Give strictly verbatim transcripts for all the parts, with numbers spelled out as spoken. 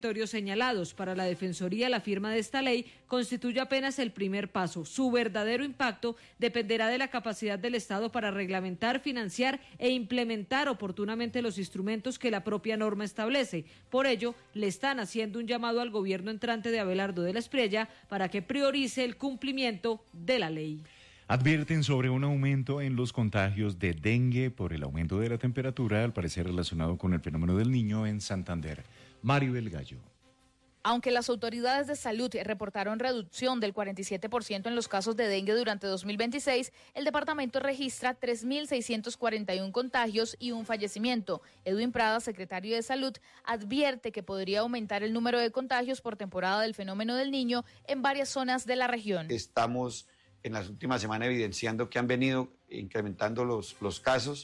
territorios señalados. Para la Defensoría, la firma de esta ley constituye apenas el primer paso. Su verdadero impacto dependerá de la capacidad del Estado para reglamentar, financiar e implementar oportunamente los instrumentos que la propia norma establece. Por ello, le están haciendo un llamado al gobierno entrante de Abelardo de la Espriella para que priorice el cumplimiento de la ley. Advierten sobre un aumento en los contagios de dengue por el aumento de la temperatura, al parecer relacionado con el fenómeno del Niño en Santander. Maribel Gallo. Aunque las autoridades de salud reportaron reducción del cuarenta y siete por ciento en los casos de dengue durante dos mil veintiséis, el departamento registra tres mil seiscientos cuarenta y uno contagios y un fallecimiento. Edwin Prada, secretario de Salud, advierte que podría aumentar el número de contagios por temporada del fenómeno del Niño en varias zonas de la región. Estamos en las últimas semanas evidenciando que han venido incrementando los, los casos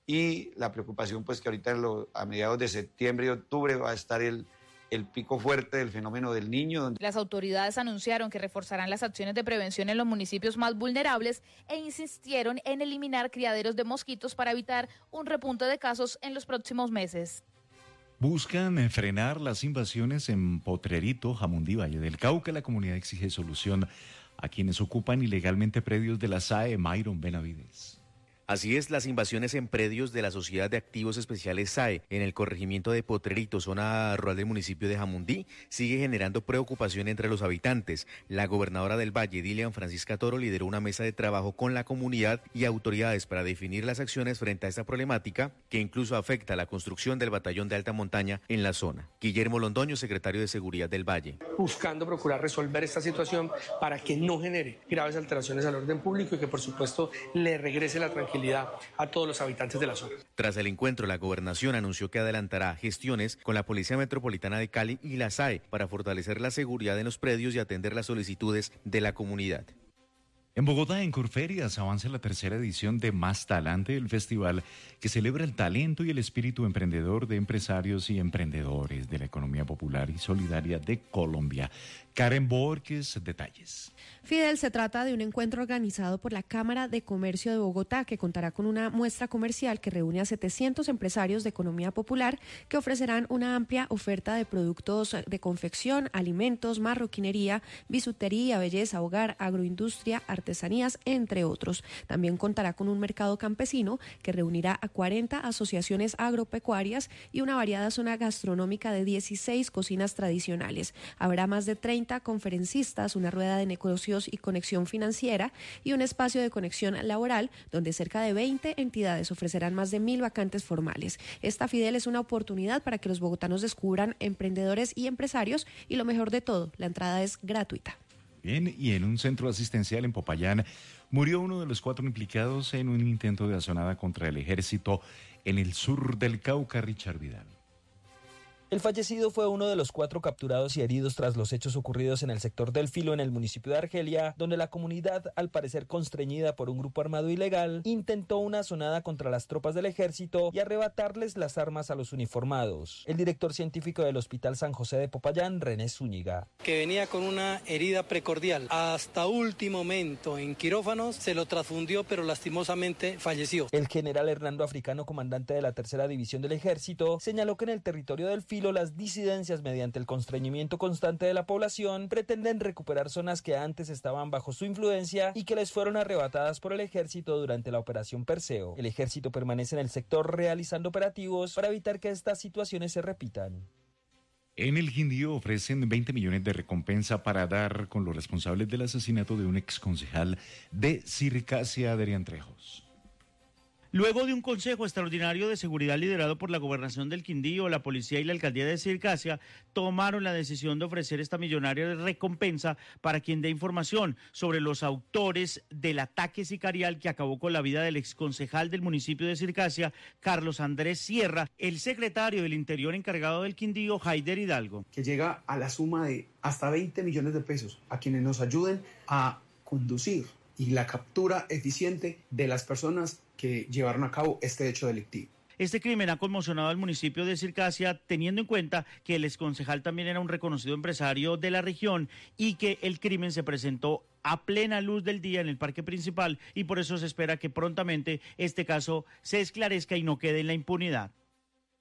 y la preocupación pues que ahorita lo, a mediados de septiembre y octubre va a estar el el pico fuerte del fenómeno del Niño. Donde... Las autoridades anunciaron que reforzarán las acciones de prevención en los municipios más vulnerables e insistieron en eliminar criaderos de mosquitos para evitar un repunte de casos en los próximos meses. Buscan frenar las invasiones en Potrerito, Jamundí, Valle del Cauca. La comunidad exige solución a quienes ocupan ilegalmente predios de la S A E. Myron Benavides. Así es, las invasiones en predios de la Sociedad de Activos Especiales S A E en el corregimiento de Potrerito, zona rural del municipio de Jamundí, sigue generando preocupación entre los habitantes. La gobernadora del Valle, Dilian Francisca Toro, lideró una mesa de trabajo con la comunidad y autoridades para definir las acciones frente a esta problemática, que incluso afecta la construcción del batallón de alta montaña en la zona. Guillermo Londoño, secretario de Seguridad del Valle. Buscando procurar resolver esta situación para que no genere graves alteraciones al orden público y que por supuesto le regrese la tranquilidad a todos los habitantes de la zona. Tras el encuentro, la gobernación anunció que adelantará gestiones con la Policía Metropolitana de Cali y la S A E para fortalecer la seguridad en los predios y atender las solicitudes de la comunidad. En Bogotá, en Corferias, avanza la tercera edición de Más Talante, el festival que celebra el talento y el espíritu emprendedor de empresarios y emprendedores de la economía popular y solidaria de Colombia. Karen Borges, detalles. Fidel, se trata de un encuentro organizado por la Cámara de Comercio de Bogotá, que contará con una muestra comercial que reúne a setecientos empresarios de economía popular que ofrecerán una amplia oferta de productos de confección, alimentos, marroquinería, bisutería, belleza, hogar, agroindustria, artesanías, entre otros. También contará con un mercado campesino que reunirá a cuarenta asociaciones agropecuarias y una variada zona gastronómica de dieciséis cocinas tradicionales. Habrá más de treinta conferencistas, una rueda de negocios y conexión financiera y un espacio de conexión laboral donde cerca de veinte entidades ofrecerán más de mil vacantes formales. Esta, Fidel, es una oportunidad para que los bogotanos descubran emprendedores y empresarios y lo mejor de todo, la entrada es gratuita. Bien, y en un centro asistencial en Popayán murió uno de los cuatro implicados en un intento de asonada contra el ejército en el sur del Cauca, Richard Vidal. El fallecido fue uno de los cuatro capturados y heridos tras los hechos ocurridos en el sector del Filo, en el municipio de Argelia, donde la comunidad, al parecer constreñida por un grupo armado ilegal, intentó una asonada contra las tropas del ejército y arrebatarles las armas a los uniformados. El director científico del Hospital San José de Popayán, René Zúñiga. Que venía con una herida precordial. Hasta último momento en quirófanos se lo transfundió, pero lastimosamente falleció. El general Hernando Africano, comandante de la tercera división del ejército, señaló que en el territorio del Filo las disidencias, mediante el constreñimiento constante de la población, pretenden recuperar zonas que antes estaban bajo su influencia y que les fueron arrebatadas por el ejército durante la operación Perseo. El ejército permanece en el sector realizando operativos para evitar que estas situaciones se repitan. En el Quindío ofrecen veinte millones de recompensa para dar con los responsables del asesinato de un exconcejal de Circasia, Adrián Trejos. Luego de un consejo extraordinario de seguridad liderado por la Gobernación del Quindío, la policía y la alcaldía de Circasia tomaron la decisión de ofrecer esta millonaria recompensa para quien dé información sobre los autores del ataque sicarial que acabó con la vida del exconcejal del municipio de Circasia, Carlos Andrés Sierra, el secretario del Interior encargado del Quindío, Haider Hidalgo. Que llega a la suma de hasta veinte millones de pesos a quienes nos ayuden a conducir y la captura eficiente de las personas que llevaron a cabo este hecho delictivo. Este crimen ha conmocionado al municipio de Circasia, teniendo en cuenta que el exconcejal también era un reconocido empresario de la región y que el crimen se presentó a plena luz del día en el parque principal, y por eso se espera que prontamente este caso se esclarezca y no quede en la impunidad.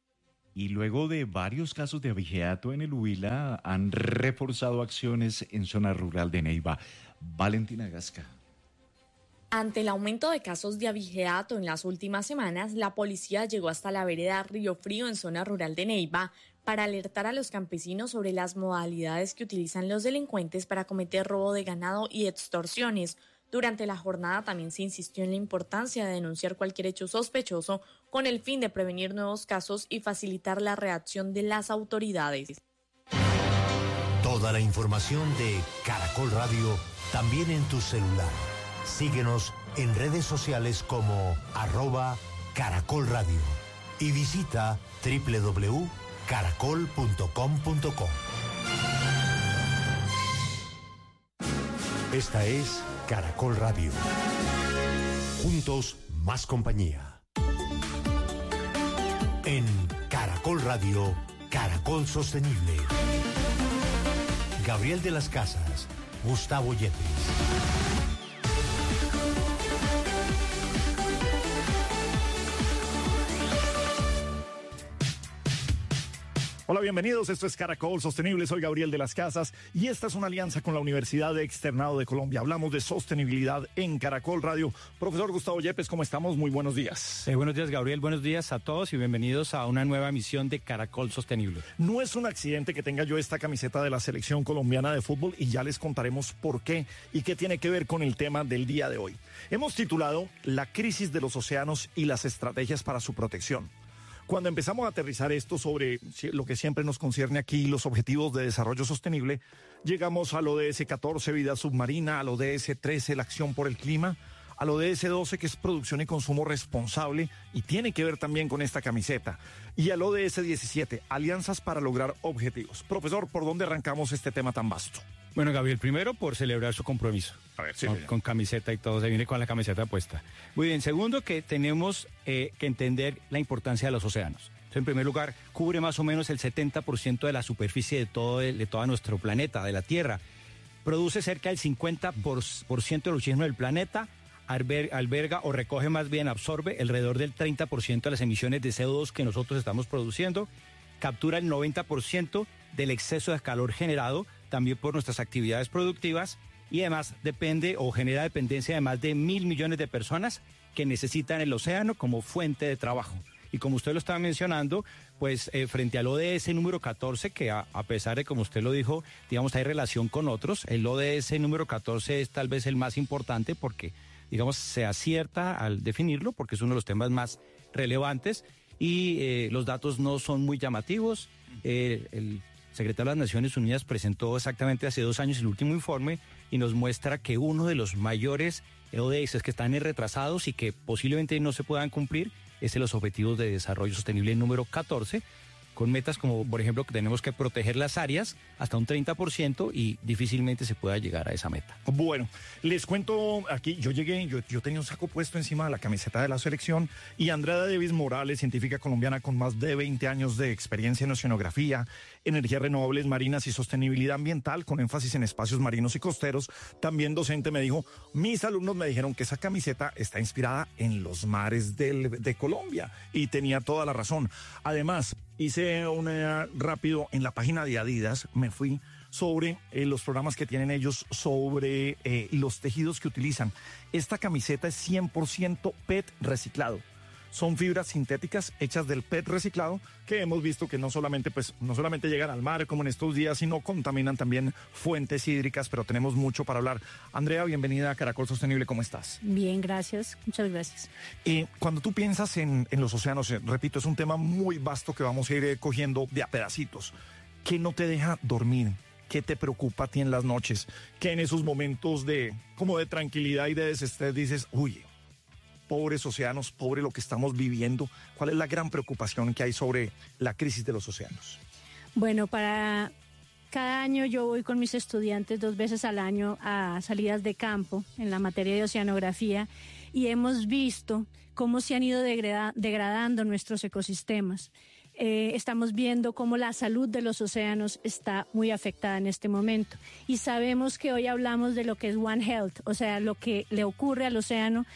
Y luego de varios casos de abigeato en el Huila, han reforzado acciones en zona rural de Neiva. Valentina Gasca. Ante el aumento de casos de abigeato en las últimas semanas, la policía llegó hasta la vereda Río Frío en zona rural de Neiva para alertar a los campesinos sobre las modalidades que utilizan los delincuentes para cometer robo de ganado y extorsiones. Durante la jornada también se insistió en la importancia de denunciar cualquier hecho sospechoso con el fin de prevenir nuevos casos y facilitar la reacción de las autoridades. Toda la información de Caracol Radio también en tu celular. Síguenos en redes sociales como arroba Caracol Radio y visita doble u doble u doble u punto caracol punto com punto co. Esta es Caracol Radio. Juntos, más compañía. En Caracol Radio, Caracol Sostenible. Gabriel de las Casas, Gustavo Yepes. Hola, bienvenidos. Esto es Caracol Sostenible. Soy Gabriel de las Casas y esta es una alianza con la Universidad Externado de Colombia. Hablamos de sostenibilidad en Caracol Radio. Profesor Gustavo Yepes, ¿cómo estamos? Muy buenos días. Eh, buenos días, Gabriel. Buenos días a todos y bienvenidos a una nueva emisión de Caracol Sostenible. No es un accidente que tenga yo esta camiseta de la selección colombiana de fútbol y ya les contaremos por qué y qué tiene que ver con el tema del día de hoy. Hemos titulado La crisis de los océanos y las estrategias para su protección. Cuando empezamos a aterrizar esto sobre lo que siempre nos concierne aquí, los objetivos de desarrollo sostenible, llegamos al O D S catorce, vida submarina, al O D S trece, la acción por el clima, al O D S doce, que es producción y consumo responsable, y tiene que ver también con esta camiseta, y al O D S diecisiete, alianzas para lograr objetivos. Profesor, ¿por dónde arrancamos este tema tan vasto? Bueno, Gabriel, primero por celebrar su compromiso. A ver, sí, con, con camiseta y todo, se viene con la camiseta puesta. Muy bien, segundo, que tenemos eh, que entender la importancia de los océanos. Entonces, en primer lugar, cubre más o menos el setenta por ciento de la superficie de todo, de todo nuestro planeta, de la Tierra. Produce cerca del cincuenta por ciento del oxígeno del planeta, alberga o recoge, más bien absorbe alrededor del treinta por ciento de las emisiones de C O dos que nosotros estamos produciendo, captura el noventa por ciento del exceso de calor generado también por nuestras actividades productivas y además depende o genera dependencia de más de mil millones de personas que necesitan el océano como fuente de trabajo. Y como usted lo estaba mencionando, pues eh, frente al O D S número catorce, que a, a pesar de, como usted lo dijo, digamos, hay relación con otros, el O D S número catorce es tal vez el más importante porque, digamos, se acierta al definirlo porque es uno de los temas más relevantes y eh, los datos no son muy llamativos. Eh, el secretario de las Naciones Unidas presentó exactamente hace dos años el último informe y nos muestra que uno de los mayores O D S que están retrasados y que posiblemente no se puedan cumplir es los Objetivos de Desarrollo Sostenible número catorce, con metas como, por ejemplo, que tenemos que proteger las áreas hasta un treinta por ciento y difícilmente se pueda llegar a esa meta. Bueno, les cuento aquí, yo llegué, yo, yo tenía un saco puesto encima de la camiseta de la selección y Andrea Davis Morales, científica colombiana con más de veinte años de experiencia en oceanografía, energías renovables marinas y sostenibilidad ambiental con énfasis en espacios marinos y costeros, también docente, me dijo, mis alumnos me dijeron que esa camiseta está inspirada en los mares del, de Colombia y tenía toda la razón. Además, hice una rápido en la página de Adidas, me fui sobre eh, los programas que tienen ellos sobre eh, los tejidos que utilizan. Esta camiseta es cien por ciento P E T reciclado. Son fibras sintéticas hechas del P E T reciclado que hemos visto que no solamente, pues, no solamente llegan al mar como en estos días, sino contaminan también fuentes hídricas, pero tenemos mucho para hablar. Andrea, bienvenida a Caracol Sostenible, ¿cómo estás? Bien, gracias, muchas gracias. Eh, cuando tú piensas en, en los océanos, eh, repito, es un tema muy vasto que vamos a ir eh, cogiendo de a pedacitos. ¿Qué no te deja dormir? ¿Qué te preocupa a ti en las noches? ¿Qué en esos momentos de, como de tranquilidad y de desestrés dices, uy, pobres océanos, pobre lo que estamos viviendo? ¿Cuál es la gran preocupación que hay sobre la crisis de los océanos? Bueno, para cada año yo voy con mis estudiantes dos veces al año a salidas de campo en la materia de oceanografía y hemos visto cómo se han ido degrada- degradando nuestros ecosistemas. Eh, estamos viendo cómo la salud de los océanos está muy afectada en este momento y sabemos que hoy hablamos de lo que es One Health, o sea, lo que le ocurre al océano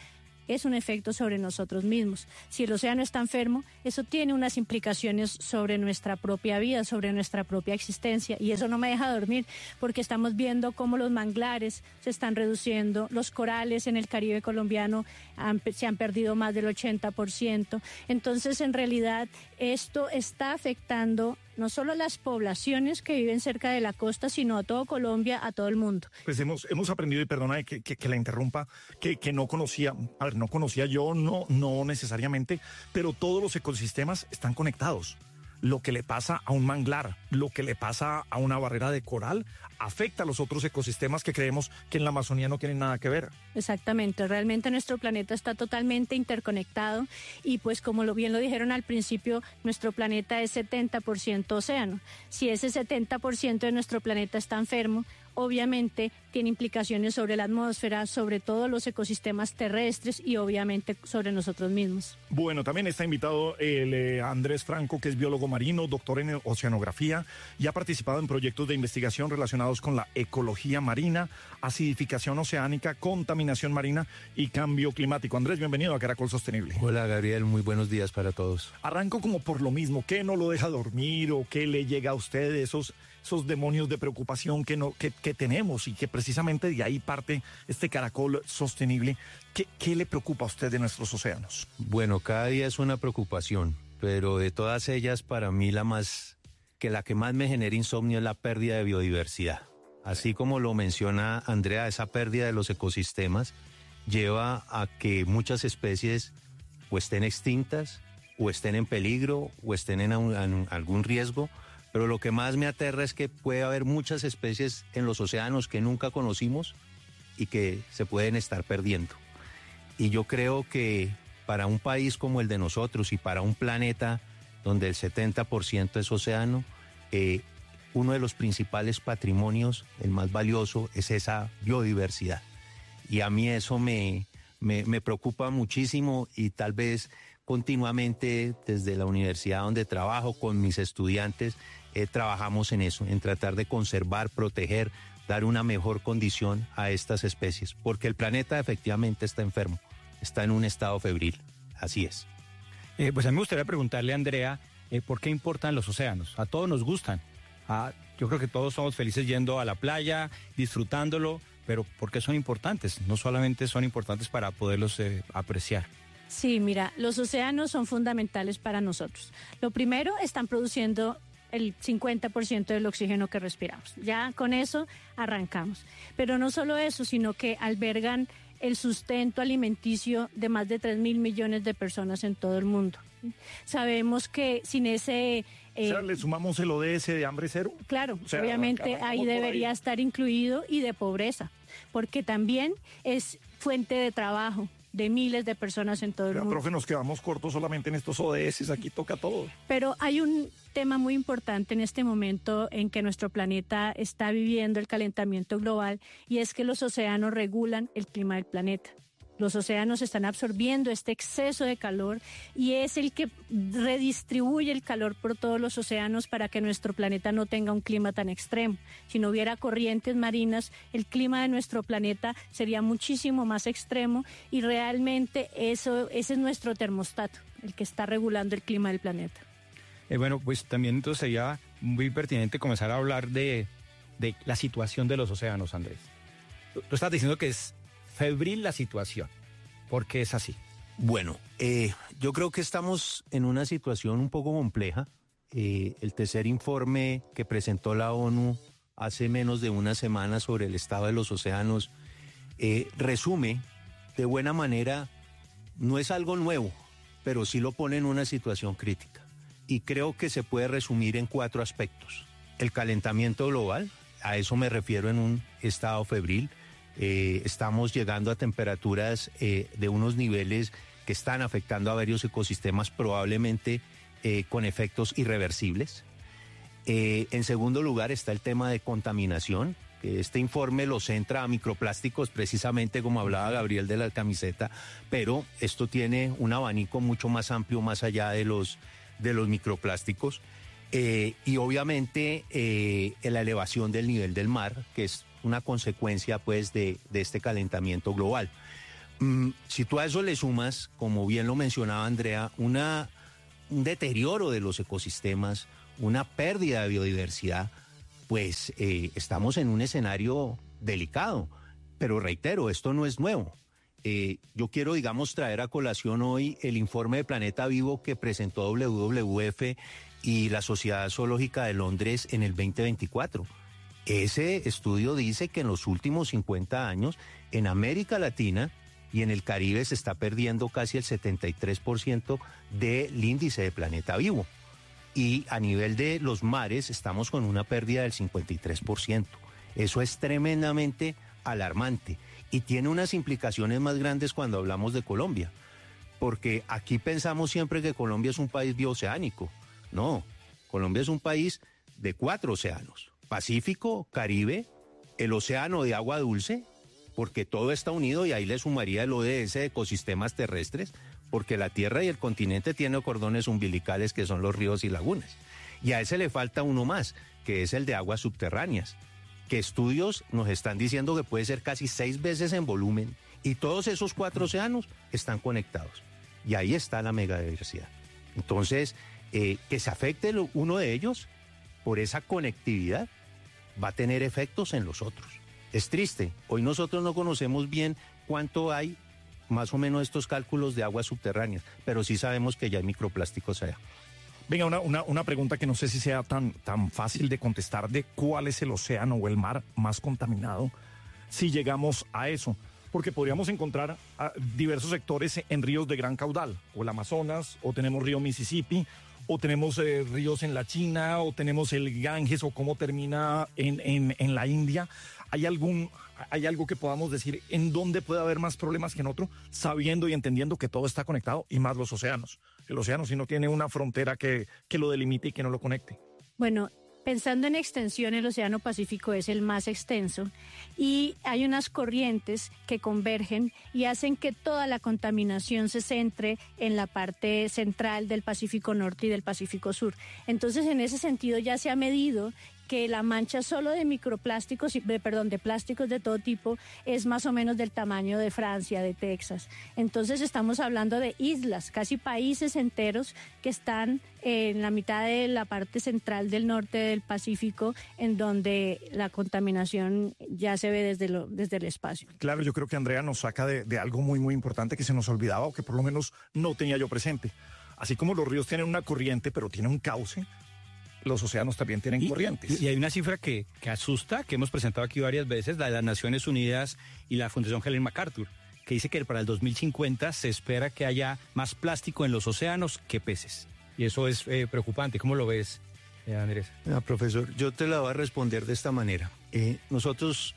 es un efecto sobre nosotros mismos. Si el océano está enfermo, eso tiene unas implicaciones sobre nuestra propia vida, sobre nuestra propia existencia, y eso no me deja dormir porque estamos viendo cómo los manglares se están reduciendo, los corales en el Caribe colombiano han, se han perdido más del ochenta por ciento. Entonces, en realidad, esto está afectando no solo a las poblaciones que viven cerca de la costa, sino a todo Colombia, a todo el mundo. Pues hemos, hemos aprendido, y perdona que, que, que la interrumpa, que, que no conocía, a ver, no conocía yo, no, no necesariamente, pero todos los ecosistemas están conectados. Lo que le pasa a un manglar, lo que le pasa a una barrera de coral, afecta a los otros ecosistemas que creemos que en la Amazonía no tienen nada que ver. Exactamente, realmente nuestro planeta está totalmente interconectado y pues como lo bien lo dijeron al principio, nuestro planeta es setenta por ciento océano. Si ese setenta por ciento de nuestro planeta está enfermo, obviamente tiene implicaciones sobre la atmósfera, sobre todos los ecosistemas terrestres y obviamente sobre nosotros mismos. Bueno, también está invitado el eh, Andrés Franco, que es biólogo marino, doctor en oceanografía y ha participado en proyectos de investigación relacionados con la ecología marina, acidificación oceánica, contaminación marina y cambio climático. Andrés, bienvenido a Caracol Sostenible. Hola, Gabriel, muy buenos días para todos. Arranco como por lo mismo, ¿qué no lo deja dormir o qué le llega a usted de esos, esos demonios de preocupación que, no, que, que tenemos y que precisamente de ahí parte este Caracol Sostenible? ¿Qué, qué le preocupa a usted de nuestros océanos? Bueno, cada día es una preocupación, pero de todas ellas, para mí la más, que la que más me genera insomnio es la pérdida de biodiversidad. Así como lo menciona Andrea, esa pérdida de los ecosistemas lleva a que muchas especies o estén extintas, o estén en peligro, o estén en, un, en algún riesgo. Pero lo que más me aterra es que puede haber muchas especies en los océanos que nunca conocimos y que se pueden estar perdiendo. Y yo creo que para un país como el de nosotros y para un planeta donde el setenta por ciento es océano, eh, uno de los principales patrimonios, el más valioso, es esa biodiversidad. Y a mí eso me, me, me preocupa muchísimo y tal vez continuamente desde la universidad donde trabajo con mis estudiantes, eh, trabajamos en eso, en tratar de conservar, proteger, dar una mejor condición a estas especies, porque el planeta efectivamente está enfermo, está en un estado febril, así es. Eh, pues a mí me gustaría preguntarle a Andrea, eh, ¿por qué importan los océanos? A todos nos gustan, a, yo creo que todos somos felices yendo a la playa, disfrutándolo, pero ¿por qué son importantes? No solamente son importantes para poderlos eh, apreciar. Sí, mira, los océanos son fundamentales para nosotros. Lo primero, están produciendo el cincuenta por ciento del oxígeno que respiramos. Ya con eso arrancamos. Pero no solo eso, sino que albergan el sustento alimenticio de más de tres mil millones de personas en todo el mundo. Sabemos que sin ese... Eh, o sea, le sumamos el O D S de hambre cero. Claro, o sea, obviamente ahí debería ahí. estar incluido y de pobreza, porque también es fuente de trabajo de miles de personas en todo el Pero, mundo. Profe, nos quedamos cortos solamente en estos O D S, aquí toca todo. Pero hay un tema muy importante en este momento en que nuestro planeta está viviendo el calentamiento global y es que los océanos regulan el clima del planeta. Los océanos están absorbiendo este exceso de calor y es el que redistribuye el calor por todos los océanos para que nuestro planeta no tenga un clima tan extremo. Si no hubiera corrientes marinas, el clima de nuestro planeta sería muchísimo más extremo y realmente eso, ese es nuestro termostato, el que está regulando el clima del planeta. Eh, bueno, pues también entonces sería muy pertinente comenzar a hablar de, de la situación de los océanos, Andrés. Tú, tú estás diciendo que es febril la situación. ¿Por qué es así? Bueno, eh, yo creo que estamos en una situación un poco compleja. Eh, el tercer informe que presentó la ONU hace menos de una semana sobre el estado de los océanos eh, resume de buena manera, no es algo nuevo, pero sí lo pone en una situación crítica. Y creo que se puede resumir en cuatro aspectos. El calentamiento global, a eso me refiero en un estado febril. Eh, estamos llegando a temperaturas eh, de unos niveles que están afectando a varios ecosistemas, probablemente eh, con efectos irreversibles. Eh, en segundo lugar está el tema de contaminación, que este informe lo centra a microplásticos, precisamente como hablaba Gabriel de la camiseta, pero esto tiene un abanico mucho más amplio más allá de los, de los microplásticos. Eh, y obviamente eh, la elevación del nivel del mar, que es una consecuencia pues de, de este calentamiento global. Mm, si tú a eso le sumas, como bien lo mencionaba Andrea, una, un deterioro de los ecosistemas, una pérdida de biodiversidad, pues eh, estamos en un escenario delicado. Pero reitero, esto no es nuevo. Eh, yo quiero, digamos, traer a colación hoy el informe de Planeta Vivo que presentó doble u doble u efe y la Sociedad Zoológica de Londres en el veinte veinticuatro. Ese estudio dice que en los últimos cincuenta años, en América Latina y en el Caribe se está perdiendo casi el setenta y tres por ciento del índice de Planeta Vivo. Y a nivel de los mares estamos con una pérdida del cincuenta y tres por ciento. Eso es tremendamente alarmante y tiene unas implicaciones más grandes cuando hablamos de Colombia, porque aquí pensamos siempre que Colombia es un país bioceánico. No, Colombia es un país de cuatro océanos: Pacífico, Caribe, el océano de agua dulce, porque todo está unido, y ahí le sumaría el O D S de ecosistemas terrestres, porque la Tierra y el continente tienen cordones umbilicales que son los ríos y lagunas. Y a ese le falta uno más, que es el de aguas subterráneas, que estudios nos están diciendo que puede ser casi seis veces en volumen, y todos esos cuatro océanos están conectados. Y ahí está la megadiversidad. Entonces, eh, que se afecte uno de ellos por esa conectividad va a tener efectos en los otros. Es triste. Hoy nosotros no conocemos bien cuánto hay, más o menos, estos cálculos de aguas subterráneas, pero sí sabemos que ya hay microplásticos allá. Venga, una, una, una pregunta que no sé si sea tan, tan fácil de contestar, de cuál es el océano o el mar más contaminado, si llegamos a eso. Porque podríamos encontrar a diversos sectores en ríos de gran caudal, o el Amazonas, o tenemos río Mississippi, o tenemos eh, ríos en la China, o tenemos el Ganges, o cómo termina en, en, en la India. ¿Hay algún, hay algo que podamos decir en dónde puede haber más problemas que en otro, sabiendo y entendiendo que todo está conectado, y más los océanos? El océano si no tiene una frontera que, que lo delimite y que no lo conecte. Bueno, pensando en extensión, el Océano Pacífico es el más extenso y hay unas corrientes que convergen y hacen que toda la contaminación se centre en la parte central del Pacífico Norte y del Pacífico Sur. Entonces, en ese sentido ya se ha medido que la mancha solo de microplásticos, de, perdón, de plásticos de todo tipo, es más o menos del tamaño de Francia, de Texas. Entonces estamos hablando de islas, casi países enteros que están en la mitad de la parte central del norte del Pacífico, en donde la contaminación ya se ve desde, lo, desde el espacio. Claro, yo creo que Andrea nos saca de, de algo muy, muy importante que se nos olvidaba, o que por lo menos no tenía yo presente. Así como los ríos tienen una corriente, pero tienen un cauce, los océanos también tienen y, corrientes. Y hay una cifra que, que asusta, que hemos presentado aquí varias veces, la de las Naciones Unidas y la Fundación Helen MacArthur, que dice que para el dos mil cincuenta se espera que haya más plástico en los océanos que peces. Y eso es eh, preocupante. ¿Cómo lo ves, eh, Andrés? Ah, profesor, yo te la voy a responder de esta manera. Eh, nosotros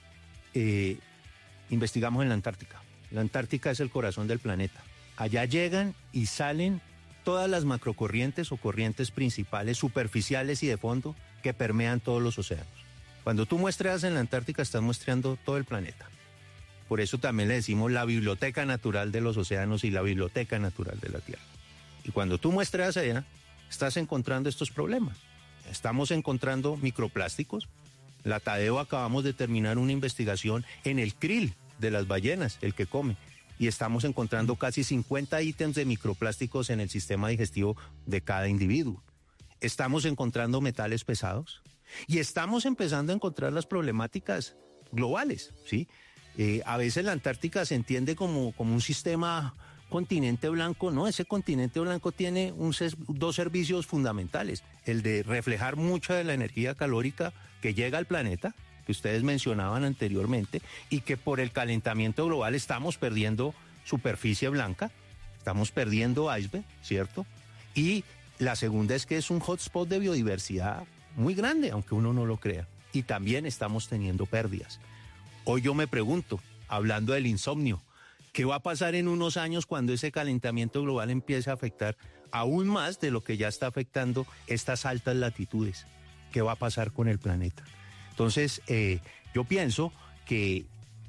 eh, investigamos en la Antártica. La Antártica es el corazón del planeta. Allá llegan y salen todas las macrocorrientes o corrientes principales, superficiales y de fondo, que permean todos los océanos. Cuando tú muestras en la Antártica, estás muestreando todo el planeta. Por eso también le decimos la biblioteca natural de los océanos y la biblioteca natural de la Tierra. Y cuando tú muestras allá, estás encontrando estos problemas. Estamos encontrando microplásticos. La Tadeo acabamos de terminar una investigación en el krill de las ballenas, el que come. Y estamos encontrando casi cincuenta ítems de microplásticos en el sistema digestivo de cada individuo. Estamos encontrando metales pesados y estamos empezando a encontrar las problemáticas globales, ¿sí? Eh, a veces la Antártica se entiende como, como un sistema continente blanco. No, ese continente blanco tiene un, dos servicios fundamentales: el de reflejar mucha de la energía calórica que llega al planeta, que ustedes mencionaban anteriormente, y que por el calentamiento global estamos perdiendo superficie blanca, estamos perdiendo iceberg, ¿cierto? Y la segunda es que es un hotspot de biodiversidad muy grande, aunque uno no lo crea, y también estamos teniendo pérdidas. Hoy yo me pregunto, hablando del insomnio, ¿qué va a pasar en unos años cuando ese calentamiento global empiece a afectar aún más de lo que ya está afectando estas altas latitudes? ¿Qué va a pasar con el planeta? Entonces, eh, yo pienso que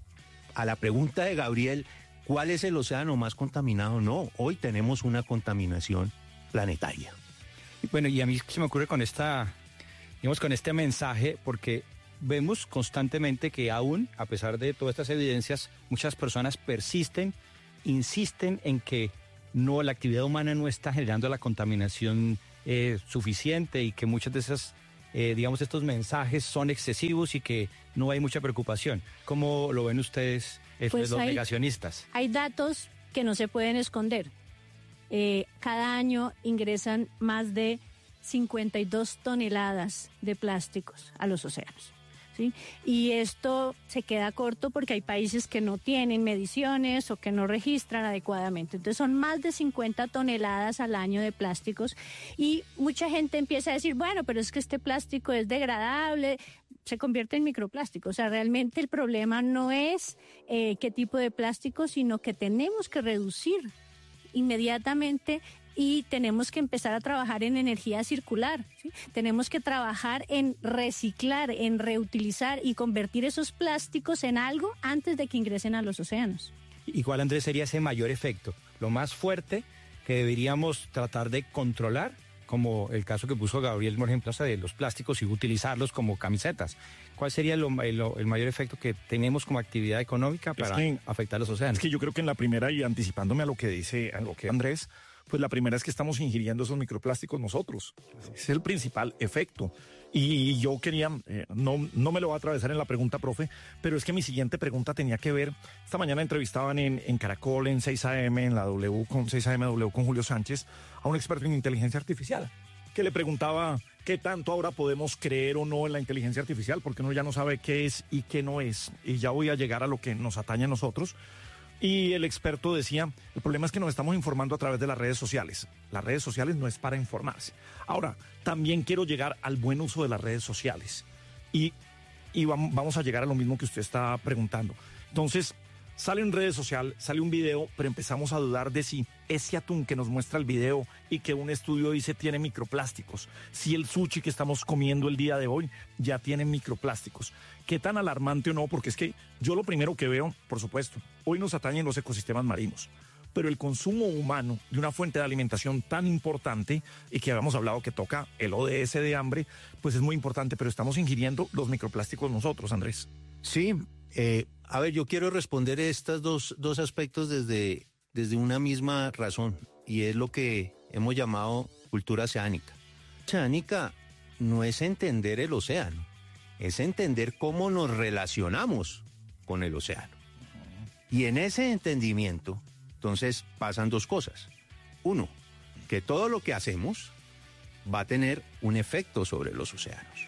a la pregunta de Gabriel, ¿cuál es el océano más contaminado? No, hoy tenemos una contaminación planetaria. Bueno, y a mí se me ocurre con esta, digamos, con este mensaje, porque vemos constantemente que aún, a pesar de todas estas evidencias, muchas personas persisten insisten en que no, la actividad humana no está generando la contaminación eh, suficiente y que muchas de esas, eh, digamos, estos mensajes son excesivos y que no hay mucha preocupación. ¿Cómo lo ven ustedes, eh, Pues los hay- negacionistas? Hay datos que no se pueden esconder. Eh, cada año ingresan más de cincuenta y dos toneladas de plásticos a los océanos, ¿sí? Y esto se queda corto porque hay países que no tienen mediciones o que no registran adecuadamente. Entonces son más de cincuenta toneladas al año de plásticos y mucha gente empieza a decir, bueno, pero es que este plástico es degradable, se convierte en microplástico. O sea, realmente el problema no es eh, qué tipo de plástico, sino que tenemos que reducir inmediatamente y tenemos que empezar a trabajar en energía circular, ¿sí? Tenemos que trabajar en reciclar, en reutilizar y convertir esos plásticos en algo antes de que ingresen a los océanos. ¿Y cuál, Andrés, sería ese mayor efecto? Lo más fuerte que deberíamos tratar de controlar, como el caso que puso Gabriel, por ejemplo, de los plásticos y utilizarlos como camisetas. ¿Cuál sería lo- el, el mayor efecto que tenemos como actividad económica para que- afectar a los océanos? Es que yo creo que en la primera, y anticipándome a lo que dice a lo que Andrés, pues la primera es que estamos ingiriendo esos microplásticos nosotros. Ese es el principal efecto. Y yo quería, eh, no, no me lo va a atravesar en la pregunta, profe, pero es que mi siguiente pregunta tenía que ver, esta mañana entrevistaban en, en Caracol, en seis A M, en la W, con seis A M W con Julio Sánchez, a un experto en inteligencia artificial, que le preguntaba qué tanto ahora podemos creer o no en la inteligencia artificial, porque uno ya no sabe qué es y qué no es. Y ya voy a llegar a lo que nos atañe a nosotros. Y el experto decía, el problema es que nos estamos informando a través de las redes sociales. Las redes sociales no es para informarse. Ahora, también quiero llegar al buen uso de las redes sociales. Y, y vam- vamos a llegar a lo mismo que usted está preguntando. Entonces, sale en redes sociales, sale un video, pero empezamos a dudar de si ese atún que nos muestra el video y que un estudio dice tiene microplásticos, si el sushi que estamos comiendo el día de hoy ya tiene microplásticos. ¿Qué tan alarmante o no? Porque es que yo lo primero que veo, por supuesto, hoy nos atañen los ecosistemas marinos, pero el consumo humano de una fuente de alimentación tan importante y que habíamos hablado que toca el O D S de hambre, pues es muy importante, pero estamos ingiriendo los microplásticos nosotros, Andrés. Sí, eh, a ver, yo quiero responder estos dos, dos aspectos desde, desde una misma razón, y es lo que hemos llamado cultura oceánica. Oceánica no es entender el océano, es entender cómo nos relacionamos con el océano. Y en ese entendimiento, entonces, pasan dos cosas. Uno, que todo lo que hacemos va a tener un efecto sobre los océanos.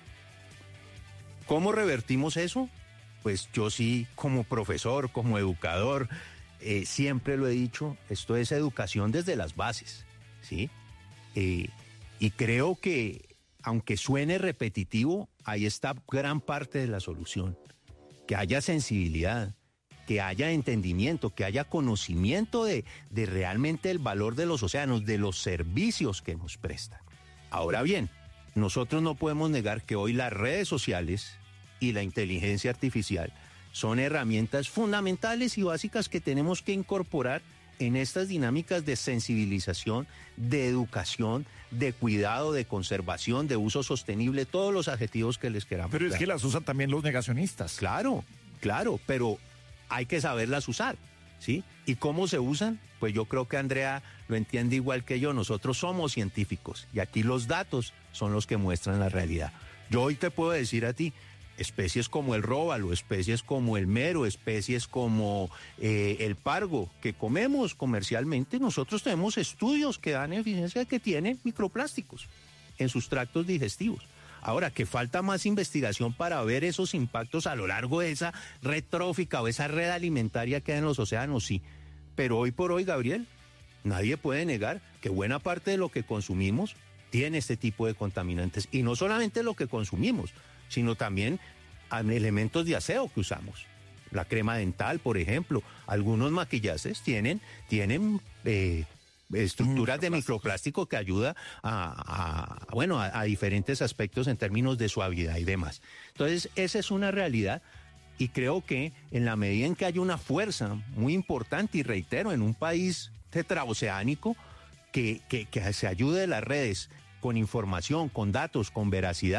¿Cómo revertimos eso? Pues yo sí, como profesor, como educador, eh, siempre lo he dicho, esto es educación desde las bases, ¿sí? Eh, y creo que, aunque suene repetitivo, ahí está gran parte de la solución. Que haya sensibilidad, que haya entendimiento, que haya conocimiento de, de realmente el valor de los océanos, de los servicios que nos prestan. Ahora bien, nosotros no podemos negar que hoy las redes sociales y la inteligencia artificial son herramientas fundamentales y básicas que tenemos que incorporar en estas dinámicas de sensibilización, de educación, de cuidado, de conservación, de uso sostenible, todos los adjetivos que les queramos Pero es dar. que las usan también los negacionistas. Claro, claro, pero hay que saberlas usar, ¿sí? ¿Y cómo se usan? Pues yo creo que Andrea lo entiende igual que yo. Nosotros somos científicos y aquí los datos son los que muestran la realidad. Yo hoy te puedo decir a ti, especies como el róbalo, especies como el mero, especies como eh, el pargo que comemos comercialmente, nosotros tenemos estudios que dan evidencia de que tienen microplásticos en sus tractos digestivos. Ahora, que falta más investigación para ver esos impactos a lo largo de esa red trófica o esa red alimentaria que hay en los océanos, sí. Pero hoy por hoy, Gabriel, nadie puede negar que buena parte de lo que consumimos tiene este tipo de contaminantes. Y no solamente lo que consumimos, sino también elementos de aseo que usamos. La crema dental, por ejemplo, algunos maquillajes tienen, tienen eh, estructuras de microplástico que ayuda a, a bueno, a, a diferentes aspectos en términos de suavidad y demás. Entonces, esa es una realidad y creo que en la medida en que haya una fuerza muy importante, y reitero, en un país tetraoceánico, que, que, que se ayude de las redes con información, con datos, con veracidad,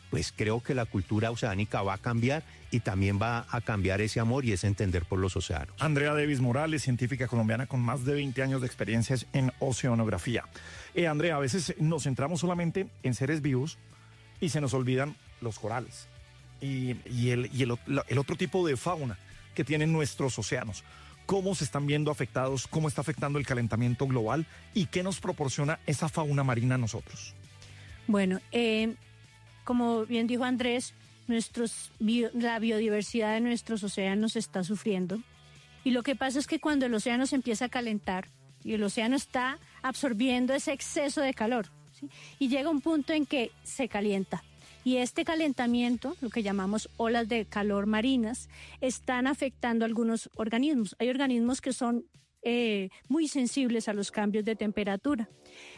pues creo que la cultura oceánica va a cambiar y también va a cambiar ese amor y ese entender por los océanos. Andrea Davis Morales, científica colombiana con más de veinte años de experiencias en oceanografía. Eh, Andrea, a veces nos centramos solamente en seres vivos y se nos olvidan los corales y, y, el, y el, el otro tipo de fauna que tienen nuestros océanos. ¿Cómo se están viendo afectados? ¿Cómo está afectando el calentamiento global? ¿Y qué nos proporciona esa fauna marina a nosotros? Bueno, eh... como bien dijo Andrés, nuestros bio, la biodiversidad de nuestros océanos está sufriendo. Y lo que pasa es que cuando el océano se empieza a calentar y el océano está absorbiendo ese exceso de calor, ¿sí? Y llega un punto en que se calienta. Y este calentamiento, lo que llamamos olas de calor marinas, están afectando a algunos organismos. Hay organismos que son eh, muy sensibles a los cambios de temperatura.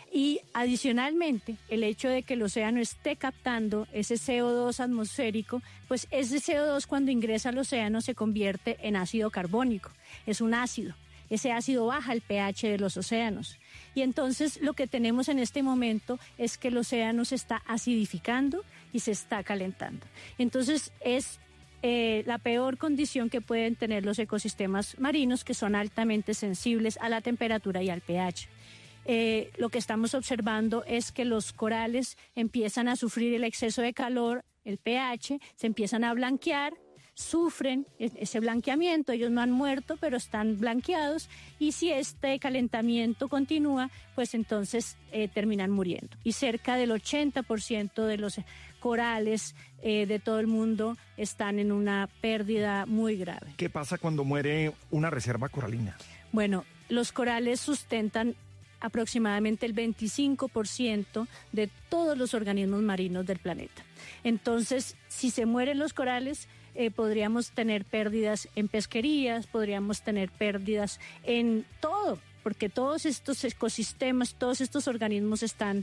Y adicionalmente, el hecho de que el océano esté captando ese C O dos atmosférico, pues ese C O dos cuando ingresa al océano se convierte en ácido carbónico. Es un ácido. Ese ácido baja el pH de los océanos. Y entonces lo que tenemos en este momento es que el océano se está acidificando y se está calentando. Entonces es eh, la peor condición que pueden tener los ecosistemas marinos, que son altamente sensibles a la temperatura y al pH. Eh, lo que estamos observando es que los corales empiezan a sufrir el exceso de calor, el pH, se empiezan a blanquear, sufren ese blanqueamiento, ellos no han muerto, pero están blanqueados, y si este calentamiento continúa, pues entonces eh, terminan muriendo. Y cerca del ochenta por ciento de los corales eh, de todo el mundo están en una pérdida muy grave. ¿Qué pasa cuando muere una reserva coralina? Bueno, los corales sustentan aproximadamente el veinticinco por ciento de todos los organismos marinos del planeta. Entonces, si se mueren los corales, eh, podríamos tener pérdidas en pesquerías, podríamos tener pérdidas en todo, porque todos estos ecosistemas, todos estos organismos están,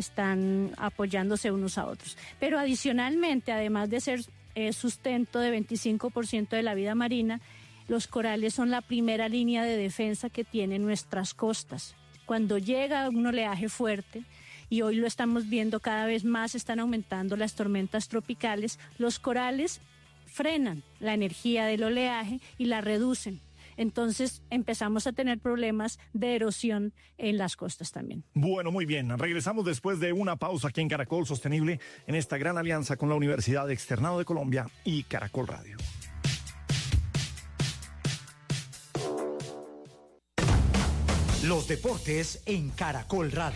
están apoyándose unos a otros. Pero adicionalmente, además de ser eh, sustento de veinticinco por ciento de la vida marina, los corales son la primera línea de defensa que tienen nuestras costas. Cuando llega un oleaje fuerte, y hoy lo estamos viendo cada vez más, están aumentando las tormentas tropicales, los corales frenan la energía del oleaje y la reducen. Entonces empezamos a tener problemas de erosión en las costas también. Bueno, muy bien. Regresamos después de una pausa aquí en Caracol Sostenible, en esta gran alianza con la Universidad Externado de Colombia y Caracol Radio. Los deportes en Caracol Radio.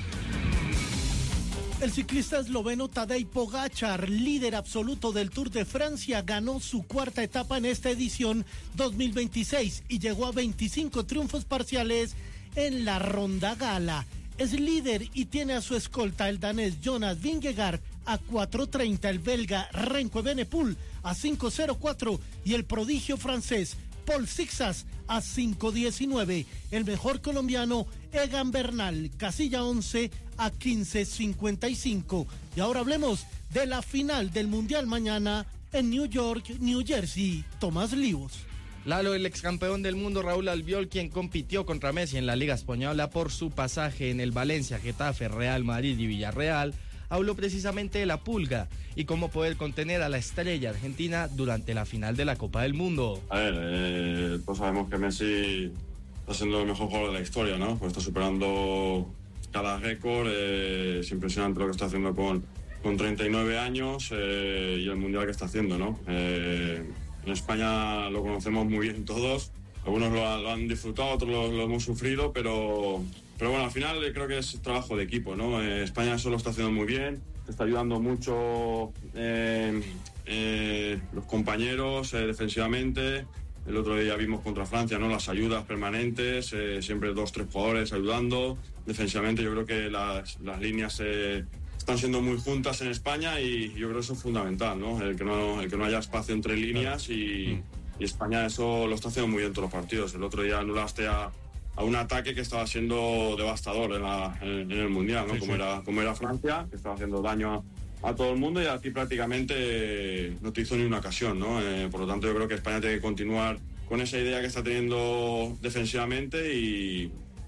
El ciclista esloveno Tadej Pogačar, líder absoluto del Tour de Francia, ganó su cuarta etapa en esta edición dos mil veintiséis y llegó a veinticinco triunfos parciales en la ronda gala. Es líder y tiene a su escolta el danés Jonas Vingegaard a cuatro treinta, el belga Remco Evenepoel a cinco cero cuatro y el prodigio francés Paul Sixas a cinco diecinueve. El mejor colombiano Egan Bernal, casilla once a quince cincuenta y cinco. Y ahora hablemos de la final del Mundial mañana en New York, New Jersey. Tomás Livos. Lalo, el ex campeón del mundo Raúl Albiol, quien compitió contra Messi en la Liga Española por su pasaje en el Valencia, Getafe, Real Madrid y Villarreal, habló precisamente de la pulga y cómo poder contener a la estrella argentina durante la final de la Copa del Mundo. A ver, eh, pues sabemos que Messi está siendo el mejor jugador de la historia, ¿no? Pues está superando cada récord, eh, es impresionante lo que está haciendo con, con treinta y nueve años eh, y el Mundial que está haciendo, ¿no? Eh, en España lo conocemos muy bien todos, algunos lo, lo han disfrutado, otros lo, lo hemos sufrido, pero... Pero bueno, al final creo que es trabajo de equipo, ¿no? Eh, España eso lo está haciendo muy bien, está ayudando mucho eh, eh, los compañeros eh, defensivamente. El otro día vimos contra Francia, ¿no? Las ayudas permanentes, eh, siempre dos, tres jugadores ayudando. Defensivamente yo creo que las, las líneas eh, están siendo muy juntas en España y yo creo que eso es fundamental, ¿no? El que no, el que no haya espacio entre líneas y, y España eso lo está haciendo muy bien en todos los partidos. El otro día anulaste a... a un ataque que estaba siendo devastador en, la, en, en el Mundial, ¿no? Sí, como, sí. Era, como era Francia, que estaba haciendo daño a, a todo el mundo y a ti prácticamente no te hizo ni una ocasión, ¿no? Eh, por lo tanto, yo creo que España tiene que continuar con esa idea que está teniendo defensivamente y,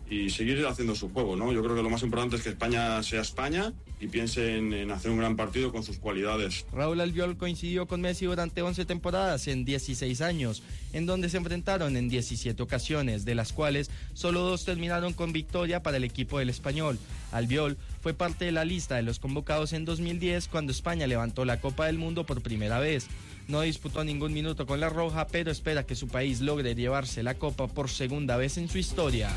y seguir haciendo su juego, ¿no? Yo creo que lo más importante es que España sea España y piense en, en hacer un gran partido con sus cualidades. Raúl Albiol coincidió con Messi durante once temporadas en dieciséis años, en donde se enfrentaron en diecisiete ocasiones, de las cuales solo dos terminaron con victoria para el equipo del Español. Albiol fue parte de la lista de los convocados en dos mil diez cuando España levantó la Copa del Mundo por primera vez. No disputó ningún minuto con la roja, pero espera que su país logre llevarse la Copa por segunda vez en su historia.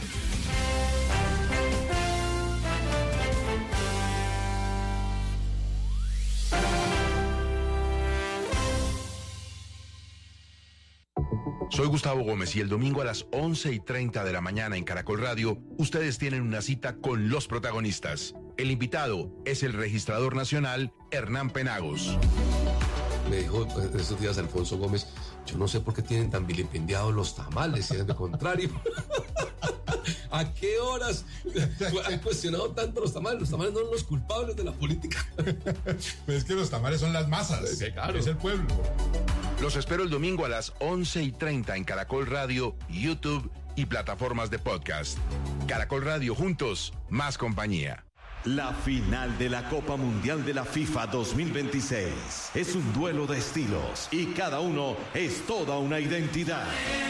Soy Gustavo Gómez y el domingo a las once y treinta de la mañana en Caracol Radio, ustedes tienen una cita con los protagonistas. El invitado es el registrador nacional Hernán Penagos. Me dijo esos días Alfonso Gómez, yo no sé por qué tienen tan vilipendiados los tamales, si es de contrario. ¿A qué horas han cuestionado tanto los tamales? Los tamales no son los culpables de la política. Pues es que los tamales son las masas, es, claro. Es el pueblo. Los espero el domingo a las once y treinta en Caracol Radio, YouTube y plataformas de podcast. Caracol Radio, juntos, más compañía. La final de la Copa Mundial de la FIFA dos mil veintiséis es un duelo de estilos y cada uno es toda una identidad.